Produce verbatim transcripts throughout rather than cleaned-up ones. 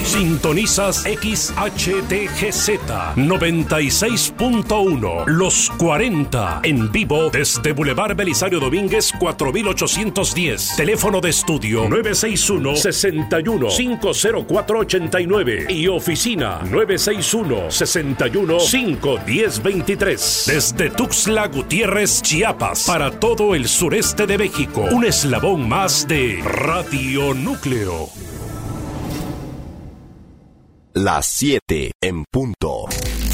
Sintonizas X H T G Z noventa y seis punto uno, Los cuarenta, en vivo desde Boulevard Belisario Domínguez cuatro mil ochocientos diez. Teléfono de estudio nueve seis uno, seis uno, cinco cero cuatro ocho nueve y oficina nueve seis uno, seis uno, cinco uno cero dos tres. Desde Tuxtla Gutiérrez, Chiapas, para todo el sureste de México. Un eslabón más de Radio Núcleo. Las siete en punto.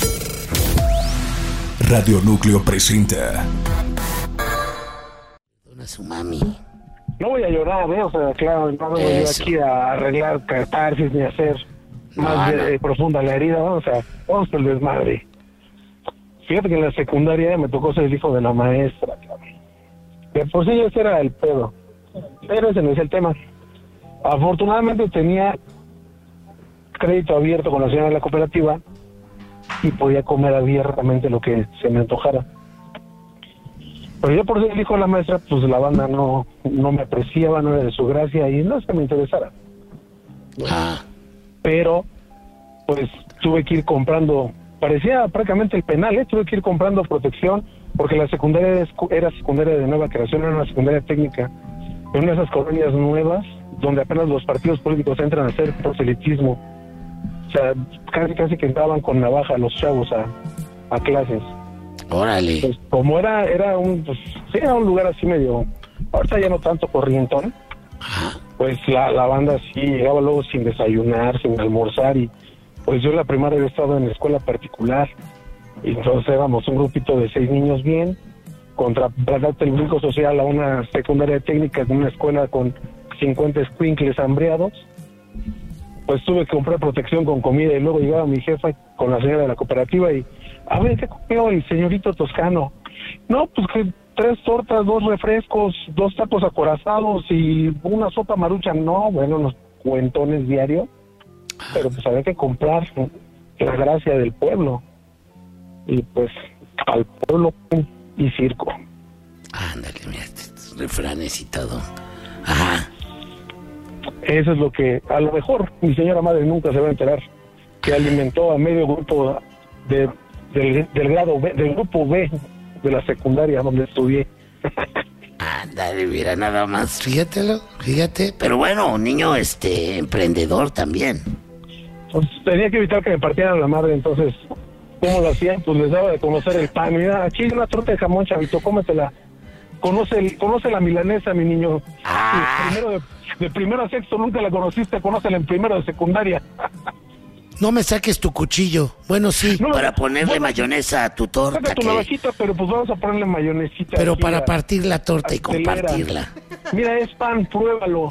Radio Núcleo presenta. Perdona a su mami. No voy a llorar, ¿eh? O sea, claro, no me voy aquí a arreglar catarsis ni a hacer más no, no. De, de profunda la herida, ¿no? O sea, vamos por el desmadre. Fíjate que en la secundaria me tocó ser el hijo de la maestra, cabrón. De por sí ese era el pedo. Pero ese no es el tema. Afortunadamente tenía crédito abierto con la señora de la cooperativa y podía comer abiertamente lo que se me antojara. Pero yo por ser el hijo de la maestra, pues la banda no, no me apreciaba, no era de su gracia y no es que me interesara. Ah. Pero, pues tuve que ir comprando, parecía prácticamente el penal, ¿eh? Tuve que ir comprando protección porque la secundaria era secundaria de nueva creación, era una secundaria técnica, en una de esas colonias nuevas donde apenas los partidos políticos entran a hacer proselitismo. O sea, casi casi que entraban con navaja los chavos a, a clases. Órale. Pues como era era un pues, sí, era un lugar así medio, ahorita ya no tanto corrientón, Ajá. pues la, la banda sí llegaba luego sin desayunar, sin almorzar y pues yo en la primaria había estado en la escuela particular y entonces éramos un grupito de seis niños bien, contra tratarte el brinco social a una secundaria técnica en una escuela con cincuenta escuincles hambreados. Pues tuve que comprar protección con comida y luego llegaba mi jefa con la señora de la cooperativa y, a ver, ¿qué comió el señorito Toscano? No, pues que tres tortas, dos refrescos, dos tacos acorazados y una sopa maruchan. No, bueno, unos cuentones diarios, pero pues había que comprar la gracia del pueblo. Y pues al pueblo y circo. Ándale, mira, estos refranes y todo. Ajá. Eso es lo que, a lo mejor, mi señora madre nunca se va a enterar, que alimentó a medio grupo de, del, del grado B, del grupo B de la secundaria donde estudié. Ándale, mira, nada más, fíjatelo, fíjate. Pero bueno, un niño este, emprendedor también. Pues tenía que evitar que me partieran la madre, entonces, ¿cómo lo hacían? Pues les daba de conocer el pan. Mira, aquí hay una torta de jamón, chavito, cómetela. Conoce, el, conoce la milanesa, mi niño. Ah. Primero de, de primero a sexto nunca la conociste, conócela en primero de secundaria. No me saques tu cuchillo. Bueno, sí. No, para ponerle bueno, mayonesa a tu torta. Saca tu navajita, pero pues vamos a ponerle mayonesita. Pero para a, partir la torta y compartirla. Mira, es pan, pruébalo.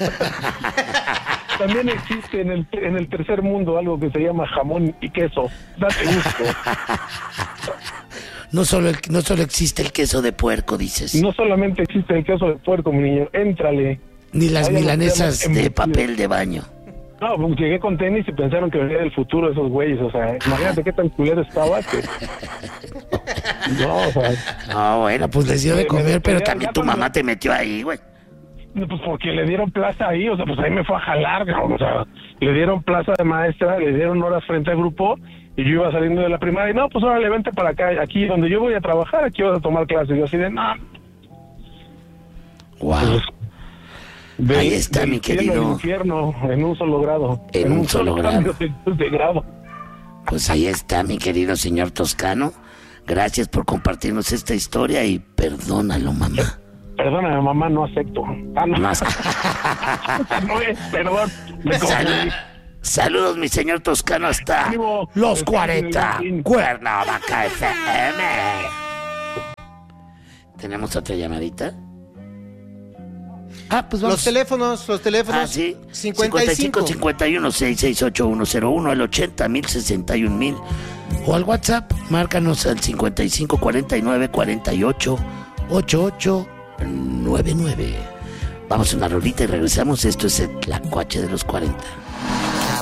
También existe en el, en el tercer mundo algo que se llama jamón y queso. Date gusto. No solo, el, no solo existe el queso de puerco, dices. No solamente existe el queso de puerco, mi niño. Éntrale. Ni las Hay milanesas de papel de baño. No, pues llegué con tenis y pensaron que venía del futuro esos güeyes. O sea, imagínate qué tan culero estaba que... No, o sea... No, bueno, pues les dio de comer, pero también tu mamá te metió ahí, güey. Pues porque le dieron plaza ahí, o sea, pues ahí me fue a jalar, o sea, le dieron plaza de maestra, le dieron horas frente al grupo y yo iba saliendo de la primaria y no, pues ahora le vente para acá, aquí donde yo voy a trabajar, aquí voy a tomar clases. Yo así de, no. Wow. Pues, de, ahí está, de mi querido. En infierno, en un solo grado. En, en un, un solo, solo grado. De, de grado. Pues ahí está, mi querido señor Toscano. Gracias por compartirnos esta historia y perdónalo, mamá. Perdóname, mamá, no acepto. Ah, no. Más. no es, perdón. Me Sal- Saludos, mi señor Toscano, hasta Vivo, los cuarenta. Cuernavaca F M. ¿Tenemos otra llamadita? Ah, pues vamos. Los teléfonos, los teléfonos. Ah, sí. cincuenta y cinco, cincuenta y uno, seiscientos sesenta y ocho, ciento uno, el ochenta mil sesenta y un mil. O al WhatsApp, márcanos al cincuenta y cinco, cuarenta y nueve, cuarenta y ocho, ochenta y ocho nueve nueve. Vamos a una rolita y regresamos. Esto es el Tlacuache de los cuarenta.